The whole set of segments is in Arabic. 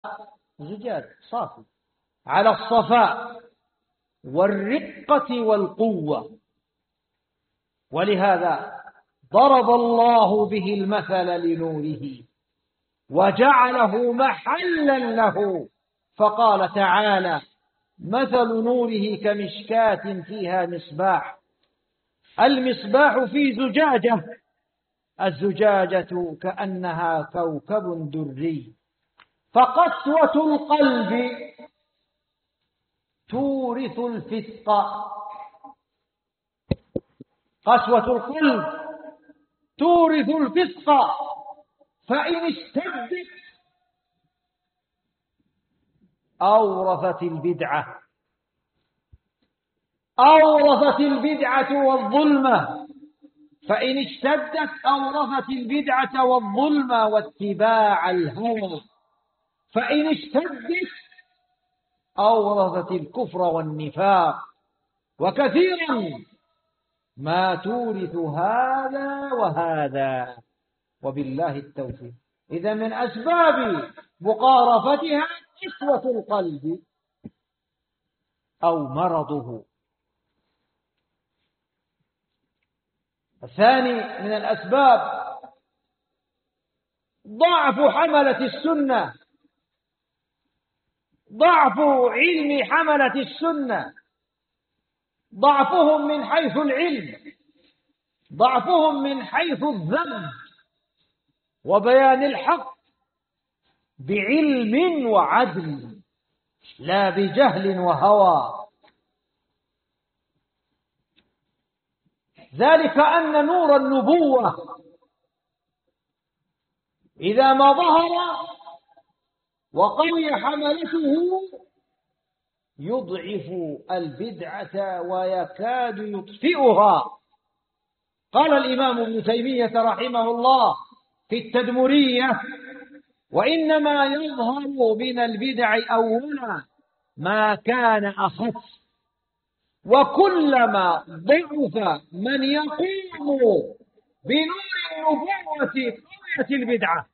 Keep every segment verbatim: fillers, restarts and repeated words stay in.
زجاج صافي على الصفاء والرقة والقوة. ولهذا ضرب الله به المثل لنوره وجعله محلا له، فقال تعالى: مثل نوره كمشكاة فيها مصباح، المصباح في زجاجة، الزجاجة كأنها كوكب دري، فقسوة القلب تورث الفسق. قسوة القلب تورث الفسق، فإن اشتدت أورثت البدعة أورثت البدعة والظلمة فإن اشتدت أورثت البدعة والظلمة واتباع الهوى، فإن اشتدت أورثت الكفر والنفاق. وكثيرا ما تورث هذا وهذا، وبالله التوفيق. إذا من أسباب مقارفتها قسوة القلب أو مرضه. الثاني من الأسباب ضعف حملة السنة، ضعف علم حملة السنة، ضعفهم من حيث العلم، ضعفهم من حيث الذم وبيان الحق بعلم وعدل، لا بجهل وهوى. ذلك أن نور النبوة إذا ما ظهر وقوي حملته يضعف البدعة ويكاد يطفئها. قال الإمام ابن تيمية رحمه الله في التدمرية: وإنما يظهر من البدع أولا ما كان أخف، وكلما ضعف من يقوم بنور النبوة قويت البدعة.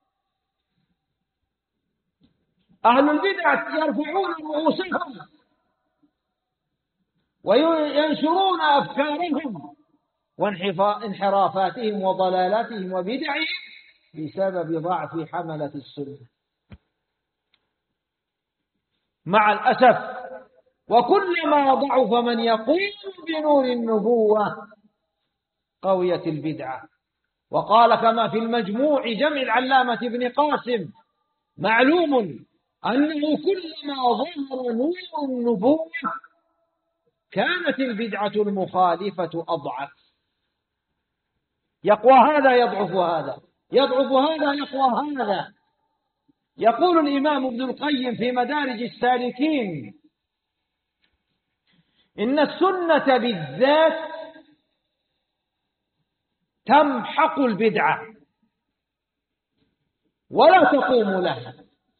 أهل البدعة يرفعون رؤوسهم وينشرون أفكارهم وانحرافاتهم وضلالاتهم وبدعهم بسبب ضعف حملة السنة. مع الأسف، وكلما ضعف من يقوم بنور النبوة قويت البدعة. وقال كما في المجموع جمع العلامة ابن قاسم: معلوم أنه كلما ظهر نور النبوة كانت البدعة المخالفة أضعف. يقوى هذا يضعف هذا، يضعف هذا يقوى هذا. يقول الإمام ابن القيم في مدارج السالكين: إن السنة بالذات تمحق البدعة ولا تقوم لها،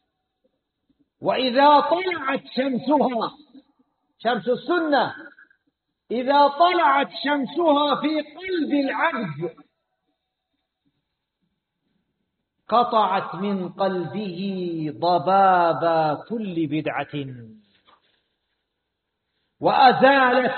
وإذا طلعت شمسها، شمس السنة إذا طلعت شمسها في قلب العبد قطعت من قلبه ضباب كل بدعة وأزالت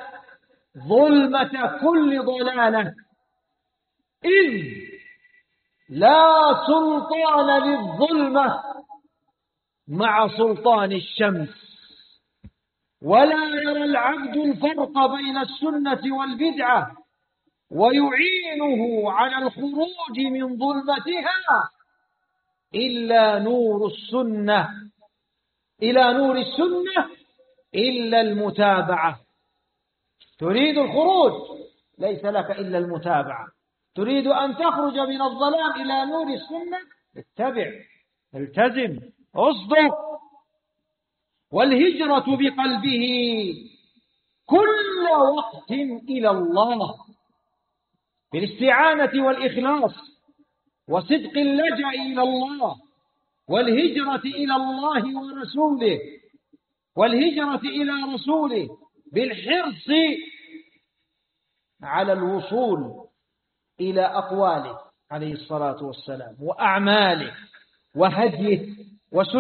ظلمة كل ضلالة، إذ لا سلطان للظلمة مع سلطان الشمس، ولا يرى العبد الفرق بين السنة والبدعة ويعينه على الخروج من ظلمتها إلا نور السنة إلى نور السنة إلا المتابعة. تريد الخروج ليس لك إلا المتابعة. تريد أن تخرج من الظلام إلى نور السنة، اتبع، التزم، اصدق. والهجرة بقلبه كل وقت إلى الله بالاستعانة والإخلاص وصدق اللجأ إلى الله، والهجرة إلى الله ورسوله، والهجرة إلى رسوله بالحرص على الوصول إلى أقواله عليه الصلاة والسلام وأعماله وهديه وسنته.